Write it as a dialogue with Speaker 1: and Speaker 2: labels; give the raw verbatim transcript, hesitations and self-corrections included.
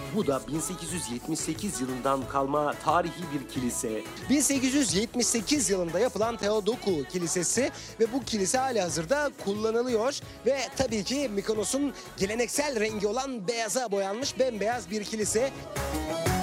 Speaker 1: Bu da bin sekiz yüz yetmiş sekiz yılından kalma tarihi bir kilise.
Speaker 2: bin sekiz yüz yetmiş sekiz yılında yapılan Theodoku Kilisesi ve bu kilise halihazırda kullanılıyor ve tabii ki Mikonos'un geleneksel rengi olan beyaza boyanmış bembeyaz bir kilise.